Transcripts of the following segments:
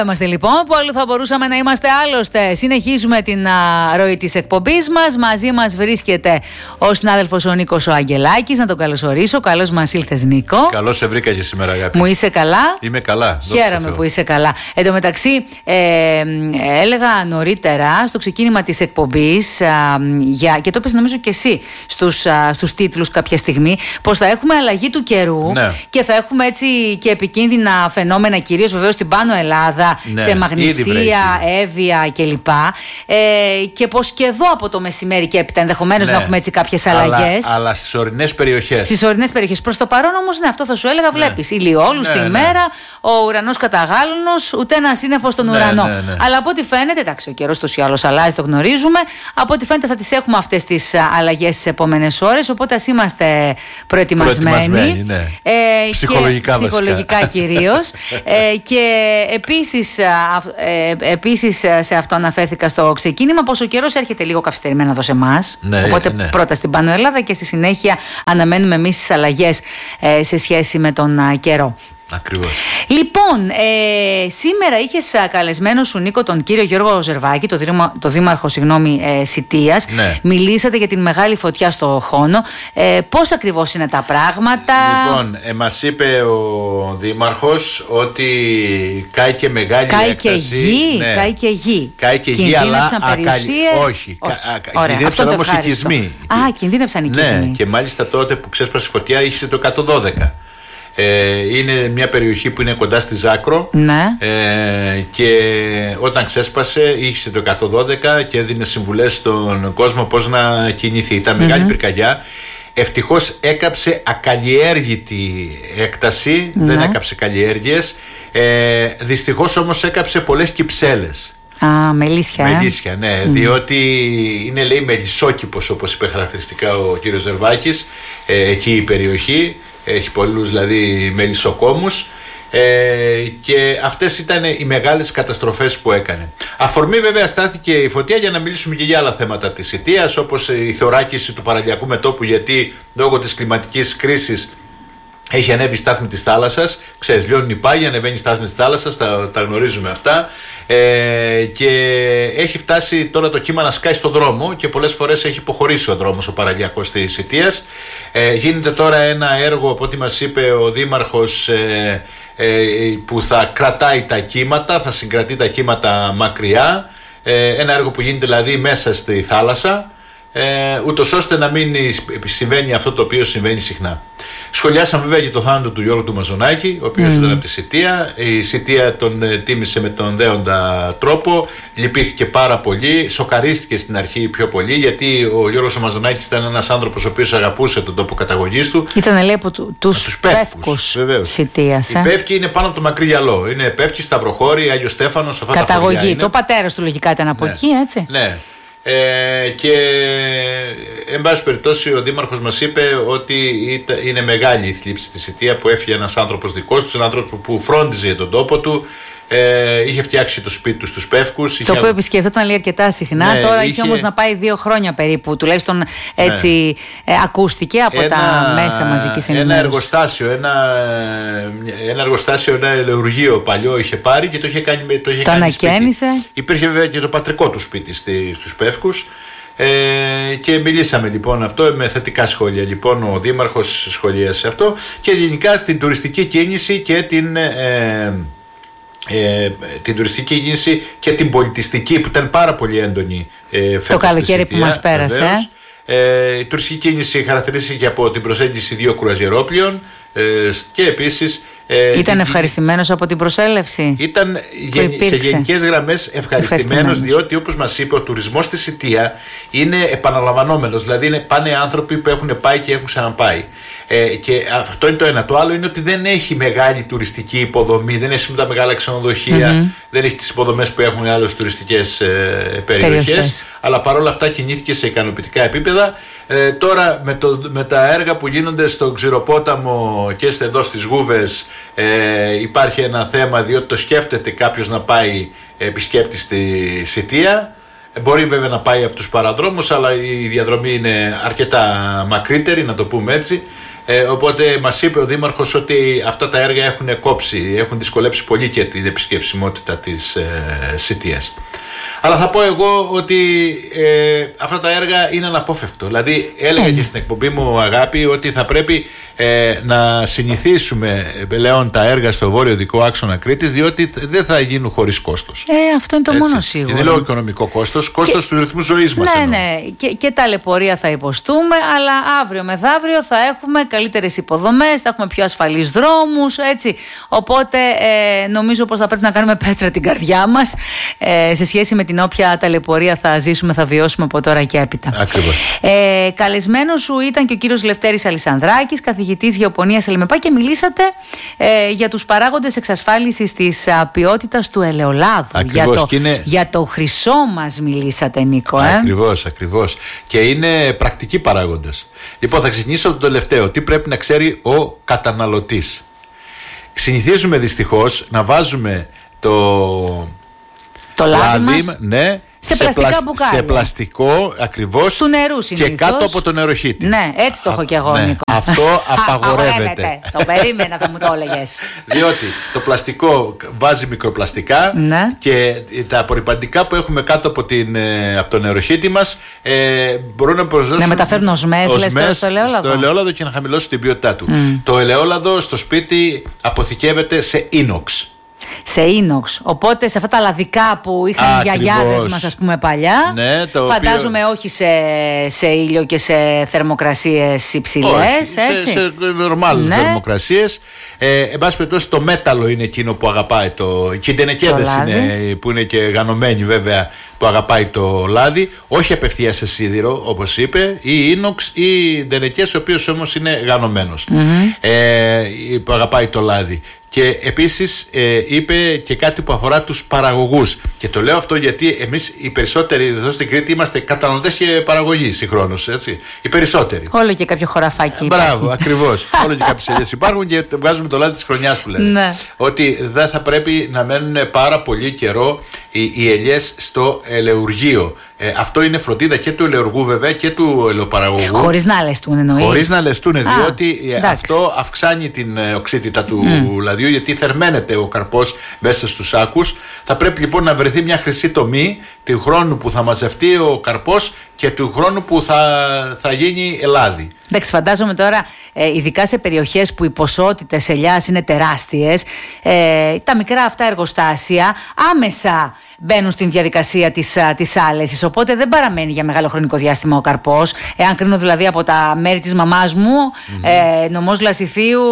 είμαστε λοιπόν, που αλλού θα μπορούσαμε να είμαστε άλλωστε. Συνεχίζουμε την ροή της εκπομπής μας. Μαζί μας βρίσκεται ο συνάδελφος ο Νίκος ο Αγγελάκης. Να τον καλωσορίσω. Καλώς μας ήλθες, Νίκο. Καλώς σε βρήκα και σήμερα, αγάπη. Μου είσαι καλά? Είμαι καλά. Χαίρομαι που είσαι καλά. Εν τω μεταξύ, έλεγα νωρίτερα στο ξεκίνημα της εκπομπής, και το είπες νομίζω και εσύ στους τίτλους κάποια στιγμή, πως θα έχουμε αλλαγή του καιρού, ναι, και θα έχουμε έτσι και επικίνδυνα φαινόμενα, κυρίως βεβαίως στην Πάνω Ελλάδα, ναι, σε Μαγνησία, Εύβοια κλπ. Και πως και εδώ από το μεσημέρι και έπειτα ενδεχομένως, ναι, να έχουμε έτσι κάποιες αλλαγές. Αλλά στις ορεινές περιοχές. Στις ορεινές περιοχές. Προς το παρόν όμως, ναι, αυτό θα σου έλεγα, βλέπεις. Ναι. Ηλιόλους, ναι, τη μέρα, ο ουρανός καταγάλωνος, ούτε ένα σύννεφο στον, ναι, ουρανό. Ναι, ναι. Αλλά από ό,τι φαίνεται, εντάξει, ο καιρός τους ή άλλως αλλάζει, το γνωρίζουμε. Από ό,τι φαίνεται θα τις έχουμε αυτές τις αλλαγές στις επόμενες ώρες. Οπότε ας είμαστε προετοιμασμένοι. Ναι. Ψυχολογικά κυρίως. Και επίσης σε αυτό αναφέρθηκα στο ξεκίνημα, πως ο καιρός έρχεται λίγο καθυστερημένα εδώ σε εμάς. Ναι, οπότε ναι, πρώτα στην Πάνω Ελλάδα και στη συνέχεια αναμένουμε εμείς τις αλλαγές σε σχέση με τον καιρό. Ακριβώς. Λοιπόν, σήμερα είχες καλεσμένο σου, Νίκο, τον κύριο Γιώργο Ζερβάκη, το δήμαρχο Σιτίας. Ναι. Μιλήσατε για την μεγάλη φωτιά στο Χόνο. Πώς ακριβώς είναι τα πράγματα? Λοιπόν, μας είπε ο δήμαρχος ότι κάει και μεγάλη έκταση. Ναι. Κάει και γη. Κάει και γη, αλλά όχι. Κινδύνευσαν όμως οικισμοί. Κινδύνευσαν οικισμοί. Ναι, και μάλιστα τότε που ξέσπασε η φωτιά είχε το 112. Είναι μια περιοχή που είναι κοντά στη Ζάκρο, ναι, και όταν ξέσπασε είχε το 112 και έδινε συμβουλές στον κόσμο πώς να κινηθεί. Ήταν μεγάλη πυρκαγιά. Ευτυχώς έκαψε ακαλλιέργητη έκταση, ναι, δεν έκαψε καλλιέργειες. Δυστυχώς όμως έκαψε πολλές κυψέλες. Μελίσια. Μελίσια, ναι, διότι είναι, λέει, μελισσόκηπος, όπως είπε χαρακτηριστικά ο κύριος Ζερβάκης, εκεί η περιοχή. Έχει πολλούς δηλαδή μελισσοκόμους, και αυτές ήταν οι μεγάλες καταστροφές που έκανε. Αφορμή βέβαια στάθηκε η φωτιά για να μιλήσουμε και για άλλα θέματα της Σιτίας, όπως η θωράκιση του παραλιακού μετώπου, γιατί λόγω της κλιματικής κρίσης έχει ανέβει η στάθμη της θάλασσας. Ξέρεις, λιώνουν οι πάγοι, ανεβαίνει η στάθμη της θάλασσας, τα γνωρίζουμε αυτά. Και έχει φτάσει τώρα το κύμα να σκάει στο δρόμο και πολλές φορές έχει υποχωρήσει ο δρόμος ο παραλιακός της Σιτίας. Γίνεται τώρα ένα έργο, από ό,τι μας είπε ο δήμαρχος, που θα κρατάει τα κύματα, θα συγκρατεί τα κύματα μακριά. Ένα έργο που γίνεται δηλαδή μέσα στη θάλασσα, ούτως ώστε να μην συμβαίνει αυτό το οποίο συμβαίνει συχνά. Σχολιάσαμε βέβαια για το θάνατο του Γιώργου του Μαζονάκη, ο οποίος ήταν από τη Σιτία. Η Σιτία τον τίμησε με τον δέοντα τρόπο. Λυπήθηκε πάρα πολύ. Σοκαρίστηκε στην αρχή πιο πολύ, γιατί ο Γιώργος ο Μαζονάκης ήταν ένας άνθρωπος ο οποίος αγαπούσε τον τόπο καταγωγής του. Ήταν, λέει, από τους Πεύκους Σιτίας. Η Πεύκη είναι πάνω από το Μακρύ Γυαλό. Είναι Πεύκη, Σταυροχώρη, Άγιο Στέφανος. Καταγωγή. Το πατέρας του λογικά ήταν από εκεί, έτσι. Ναι. Και εν πάση περιπτώσει ο δήμαρχος μας είπε ότι είναι μεγάλη η θλίψη στη Σιτία που έφυγε ένας άνθρωπος δικός του, ένας άνθρωπος που φρόντιζε για τον τόπο του. Είχε φτιάξει το σπίτι του στους Πεύκους. Το οποίο επισκεφτόταν λέει αρκετά συχνά. Ναι, τώρα είχε όμως να πάει 2 χρόνια περίπου. Τουλάχιστον έτσι, ναι, ακούστηκε από τα μέσα μαζικής ενημέρωσης. Ένα εργοστάσιο, ένα ελεουργείο παλιό είχε πάρει και το είχε κάνει. Το ανακαίνισε. Υπήρχε βέβαια και το πατρικό του σπίτι στους Πεύκους. Και μιλήσαμε λοιπόν αυτό με θετικά σχόλια. Λοιπόν, ο δήμαρχος σχολίασε αυτό και γενικά στην τουριστική κίνηση και την τουριστική κίνηση και την πολιτιστική που ήταν πάρα πολύ έντονη το καλοκαίρι που μας πέρασε. Η τουριστική κίνηση χαρακτηρίστηκε από την προσέγγιση 2 κρουαζιερόπλοιων και επίσης ήταν ευχαριστημένος από την προσέλευση. Ήταν σε γενικές γραμμές ευχαριστημένος, διότι όπως μας είπε, ο τουρισμός στη Σιτία είναι επαναλαμβανόμενος. Δηλαδή πάνε άνθρωποι που έχουν πάει και έχουν ξαναπάει. Και αυτό είναι το ένα. Το άλλο είναι ότι δεν έχει μεγάλη τουριστική υποδομή, δεν έχει τα μεγάλα ξενοδοχεία, δεν έχει τις υποδομές που έχουν άλλες τουριστικές περιοχές. Αλλά παρόλα αυτά κινήθηκε σε ικανοποιητικά επίπεδα. Τώρα με τα έργα που γίνονται στο Ξηροπόταμο και εδώ στις Γούβες, υπάρχει ένα θέμα, διότι το σκέφτεται κάποιος να πάει επισκέπτη στη Σιτία. Μπορεί βέβαια να πάει από τους παραδρόμους, αλλά η διαδρομή είναι αρκετά μακρύτερη, να το πούμε έτσι. Οπότε μας είπε ο Δήμαρχος ότι αυτά τα έργα έχουν κόψει, έχουν δυσκολέψει πολύ και την επισκεψιμότητα της CTS. Αλλά θα πω εγώ ότι αυτά τα έργα είναι αναπόφευκτο. Δηλαδή έλεγα και στην εκπομπή μου, Αγάπη, ότι θα πρέπει να συνηθίσουμε πλέον τα έργα στο βόρειο δικό άξονα Κρήτης, διότι δεν θα γίνουν χωρίς κόστος. Αυτό είναι το μόνο σίγουρο. Δεν λέω οικονομικό κόστος, κόστος του ρυθμού ζωής μας. Ναι. Και ταλαιπωρία θα υποστούμε, αλλά αύριο μεθαύριο θα έχουμε καλύτερες υποδομές, θα έχουμε πιο ασφαλείς δρόμους, έτσι. Οπότε νομίζω πως θα πρέπει να κάνουμε πέτρα την καρδιά μας σε σχέση με την όποια ταλαιπωρία θα ζήσουμε, θα βιώσουμε από τώρα και έπειτα. Ακριβώς. Καλεσμένος σου ήταν και ο κύριος Λευτέρης Αλισανδράκης, καθηγητής γεωπονίας ΕΛΜΕΠΑ, και μιλήσατε για τους παράγοντες εξασφάλισης της ποιότητας του ελαιολάδου. Ακριβώς. Για το χρυσό μας μιλήσατε, Νίκο. Ακριβώς. Και είναι πρακτικοί παράγοντες. Λοιπόν, θα ξεκινήσω από το τελευταίο. Τι πρέπει να ξέρει ο καταναλωτής. Συνηθίζουμε δυστυχώς να βάζουμε το λάδι μας, ναι, σε πλαστικό, ακριβώς, του νερού συνήθως, και κάτω από το νεροχύτη. Ναι, έτσι το έχω και εγώ, Νίκο. Αυτό απαγορεύεται. Το περίμενα, θα μου το έλεγες. Διότι το πλαστικό βάζει μικροπλαστικά, ναι, και τα απορρυπαντικά που έχουμε κάτω από το νεροχύτη μας μπορούν να προσδώσουν, να μεταφέρουν οσμές στο ελαιόλαδο και να χαμηλώσουν την ποιότητά του. Το ελαιόλαδο στο σπίτι αποθηκεύεται σε ίνοξ. Σε ίνοξ. Οπότε σε αυτά τα λαδικά που είχαν οι γιαγιάδες μας, ας πούμε, παλιά, ναι, φαντάζομαι όχι σε ήλιο και σε θερμοκρασίες υψηλές. Σε νορμάλ θερμοκρασίες. Εν πάση περιπτώσει, το μέταλλο είναι εκείνο που αγαπάει και οι ντενεκέδες είναι, που είναι και γανωμένοι βέβαια, που αγαπάει το λάδι, όχι απευθείας σε σίδηρο όπως είπε, ή ίνοξ ή ντενεκές, ο οποίος όμως είναι γανωμένος, που αγαπάει το λάδι. Και επίσης είπε και κάτι που αφορά τους παραγωγούς. Και το λέω αυτό γιατί εμείς οι περισσότεροι εδώ στην Κρήτη είμαστε καταναλωτές και παραγωγοί συγχρόνως, έτσι. Οι περισσότεροι. Όλο και κάποιο χωραφάκι. Μπράβο, ακριβώς. Όλο και κάποιες ελιές υπάρχουν και βγάζουμε το λάδι της χρονιάς που λένε. Ναι. Ότι δεν θα πρέπει να μένουν πάρα πολύ καιρό οι ελιές στο ελαιουργείο. Αυτό είναι φροντίδα και του ελαιοργού βέβαια και του ελαιοπαραγωγού. Χωρίς να λεστούν, εννοείς. Χωρίς να λεστούν, διότι αυτό αυξάνει την οξύτητα του λαδιού, γιατί θερμαίνεται ο καρπός μέσα στους σάκους. Θα πρέπει λοιπόν να βρεθεί μια χρυσή τομή του χρόνου που θα μαζευτεί ο καρπός και του χρόνου που θα γίνει λάδι. Εντάξει, φαντάζομαι τώρα, ειδικά σε περιοχές που οι ποσότητες ελιάς είναι τεράστιες, τα μικρά αυτά εργοστάσια άμεσα μπαίνουν στην διαδικασία της άλεσης, οπότε δεν παραμένει για μεγάλο χρονικό διάστημα ο καρπός. Εάν κρίνω δηλαδή από τα μέρη της μαμάς μου, νομός Λασιθίου,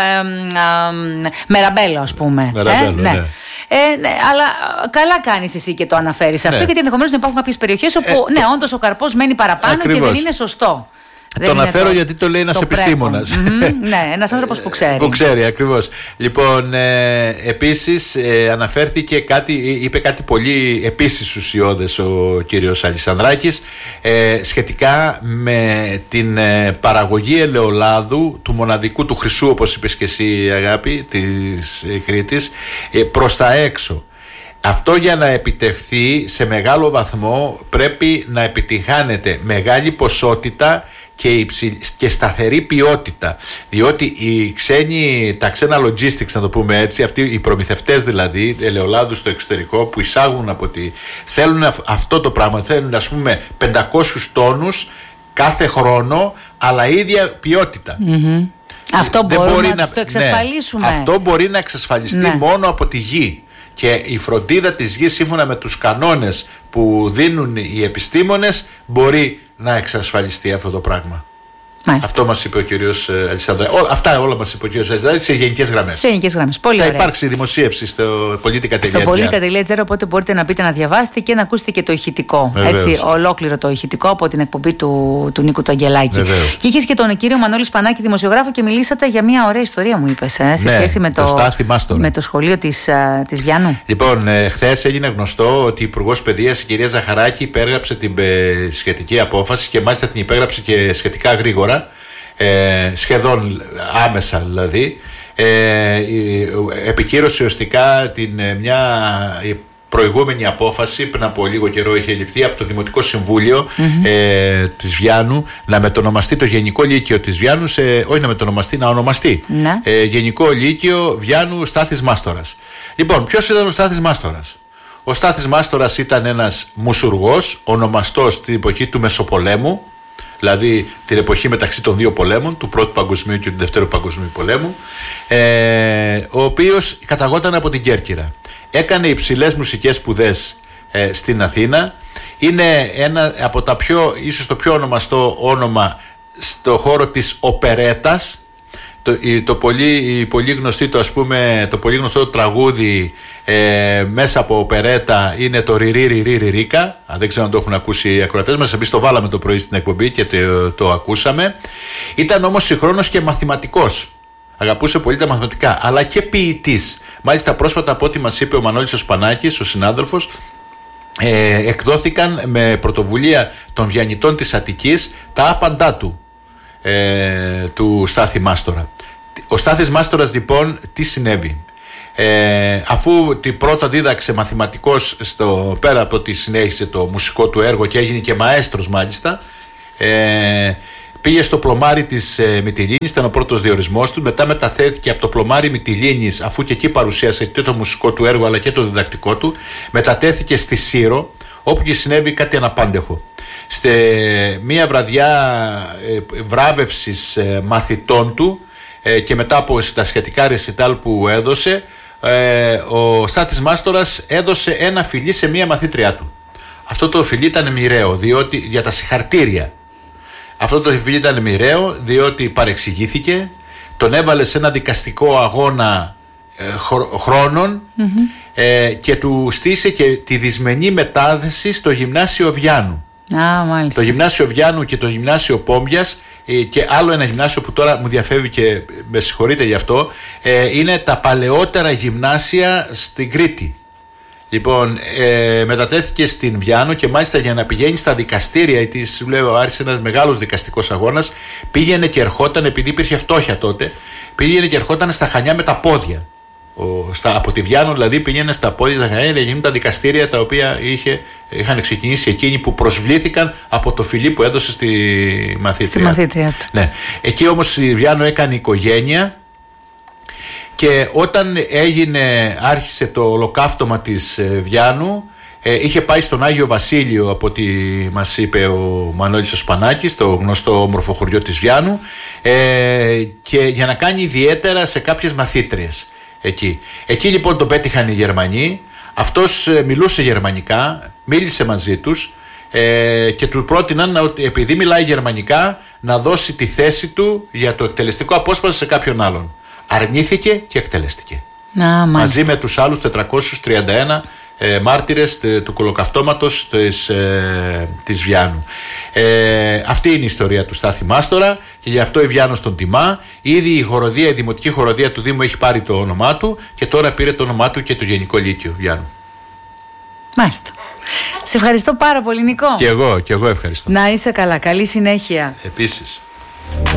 Μεραμπέλο, ας πούμε. Ναι. Αλλά καλά κάνεις εσύ και το αναφέρεις αυτό, γιατί ενδεχομένως να υπάρχουν κάποιες περιοχές όπου όντως ο καρπός μένει παραπάνω. Ακριβώς. Και δεν είναι σωστό. Το αναφέρω γιατί το λέει ένας επιστήμονας. Ναι, ένας άνθρωπος που ξέρει. Που ξέρει, ακριβώς. Λοιπόν, επίσης αναφέρθηκε είπε κάτι πολύ επίσης ουσιώδες ο κύριος Αλισανδράκης σχετικά με την παραγωγή ελαιολάδου, του μοναδικού, του χρυσού, όπως είπες και εσύ, Αγάπη, της Κρήτης, προς τα έξω. Αυτό για να επιτευχθεί σε μεγάλο βαθμό πρέπει να επιτυγχάνεται μεγάλη ποσότητα και σταθερή ποιότητα, διότι τα ξένα logistics, να το πούμε έτσι, αυτοί οι προμηθευτές δηλαδή ελαιολάδου στο εξωτερικό που εισάγουν θέλουν αυτό το πράγμα, θέλουν ας πούμε 500 τόνους κάθε χρόνο, αλλά ίδια ποιότητα. Αυτό μπορούμε να το εξασφαλίσουμε. Αυτό μπορεί να εξασφαλιστεί μόνο από τη γη. Και η φροντίδα της γης, σύμφωνα με τους κανόνες που δίνουν οι επιστήμονες, μπορεί να εξασφαλιστεί αυτό το πράγμα. Μάλιστα. Αυτό μας είπε ο κύριος Αλισανδράκης. Αυτά όλα μας είπε ο κύριος Αλισανδράκης σε γενικές γραμμές. Σε γενικές γραμμές. Πολύ ωραία. Θα υπάρξει δημοσίευση στο politica.gr. Στο politica.gr, οπότε μπορείτε να μπείτε να διαβάσετε και να ακούσετε και το ηχητικό. Έτσι, ολόκληρο το ηχητικό από την εκπομπή του Νίκου του Αγγελάκη. Και είχες και τον κύριο Μανώλη Σπανάκη, δημοσιογράφο, και μιλήσατε για μια ωραία ιστορία, μου είπες, σε σχέση με το σχολείο της Βιάννου. Λοιπόν, χθες έγινε γνωστό ότι η Υπουργός Παιδείας, η κυρία Ζαχαράκη, υπέγραψε την σχετική απόφαση και μάλιστα την υπέγραψε και σχετικά γρήγορα. Σχεδόν άμεσα δηλαδή, επικύρωσε ουσιαστικά μια προηγούμενη απόφαση, πριν από λίγο καιρό είχε ληφθεί από το Δημοτικό Συμβούλιο της Βιάνου, να μετονομαστεί το Γενικό Λύκειο της Βιάνου όχι να μετονομαστεί, να ονομαστεί Γενικό Λύκειο Βιάνου Στάθης Μάστορας. Λοιπόν, ποιος ήταν ο Στάθης Μάστορας? Ο Στάθης Μάστορας ήταν ένας μουσουργός, ονομαστός στην εποχή του Μεσοπολέμου, δηλαδή την εποχή μεταξύ των δύο πολέμων, του Πρώτου Παγκοσμίου και του Δευτέρου Παγκοσμίου Πολέμου, ο οποίος καταγόταν από την Κέρκυρα. Έκανε υψηλές μουσικές σπουδές στην Αθήνα. Είναι ένα από τα ίσως το πιο ονομαστό όνομα στο χώρο της οπερέτας. Το πολύ γνωστό τραγούδι μέσα από οπερέτα είναι το ριρίκα. Δεν ξέρω αν το έχουν ακούσει οι ακροατές μας. Εμείς το βάλαμε το πρωί στην εκπομπή και το ακούσαμε. Ήταν όμως συγχρόνως και μαθηματικός. Αγαπούσε πολύ τα μαθηματικά, αλλά και ποιητής. Μάλιστα πρόσφατα, από ό,τι μας είπε ο Μανώλης ο Σπανάκης, ο συνάδελφος, εκδόθηκαν με πρωτοβουλία των Βιαννιτών της Αττικής τα άπαντά του Στάθη Μάστορα. Ο Στάθης Μάστορας λοιπόν τι συνέβη? Αφού πρώτα δίδαξε μαθηματικός πέρα από ότι συνέχισε το μουσικό του έργο και έγινε και μαέστρος μάλιστα, πήγε στο πλωμάρι της Μυτιλήνης, ήταν ο πρώτος διορισμός του. Μετά μεταθέθηκε από το πλωμάρι Μυτιλήνης, αφού και εκεί παρουσίασε και το μουσικό του έργο αλλά και το διδακτικό του, μετατέθηκε στη Σύρο, όπου και συνέβη κάτι αναπάντεχο. Σε μία βραδιά βράβευσης μαθητών του και μετά από τα σχετικά ρεσιτάλ που έδωσε, ο Στάθης Μάστορας έδωσε ένα φιλί σε μία μαθήτριά του. Αυτό το φιλί ήταν μοιραίο, διότι για τα συγχαρτήρια. Αυτό το φιλί ήταν μοιραίο διότι παρεξηγήθηκε, τον έβαλε σε ένα δικαστικό αγώνα χρόνων και του στήσε και τη δυσμενή μετάδεση στο Γυμνάσιο Βιάνου. Το Γυμνάσιο Βιάνου και το Γυμνάσιο Πόμπιας και άλλο ένα γυμνάσιο που τώρα μου διαφεύγει και με συγχωρείτε γι' αυτό, είναι τα παλαιότερα γυμνάσια στην Κρήτη. Λοιπόν, μετατέθηκε στην Βιάνο και μάλιστα για να πηγαίνει στα δικαστήρια, γιατί σου λέω άρχισε ένας μεγάλος δικαστικός αγώνας, πήγαινε και ερχόταν, επειδή υπήρχε φτώχεια τότε, πήγαινε και ερχόταν στα Χανιά με τα πόδια. Από τη Βιάνο δηλαδή πήγαινε στα πόδια τα Χανιά, γίνουν τα δικαστήρια τα οποία είχαν ξεκινήσει εκείνοι που προσβλήθηκαν από το φιλί που έδωσε στη μαθήτρια του. Ναι. Εκεί όμως η Βιάνο έκανε οικογένεια. Και όταν άρχισε το ολοκαύτωμα της Βιάνου, είχε πάει στον Άγιο Βασίλειο, από ό,τι μας είπε ο Μανώλης ο Σπανάκης, το γνωστό όμορφο χωριό της Βιάνου, και για να κάνει ιδιαίτερα σε κάποιες μαθήτριες εκεί λοιπόν τον πέτυχαν οι Γερμανοί. Αυτός μιλούσε γερμανικά, μίλησε μαζί τους και του πρότειναν ότι επειδή μιλάει γερμανικά να δώσει τη θέση του για το εκτελεστικό απόσπασμα σε κάποιον άλλον. Αρνήθηκε και εκτελέστηκε. Μαζί με τους άλλους 431 μάρτυρες του κολοκαυτώματος της Βιάνου. Αυτή είναι η ιστορία του Στάθη Μάστορα και γι' αυτό η Βιάνος τον τιμά. Ήδη η δημοτική χοροδία του Δήμου έχει πάρει το όνομά του και τώρα πήρε το όνομά του και το Γενικό Λύκειο Βιάνου. Μάλιστα. Σε ευχαριστώ πάρα πολύ, Νικό. Και εγώ ευχαριστώ. Να είσαι καλά. Καλή συνέχεια. Επίσης.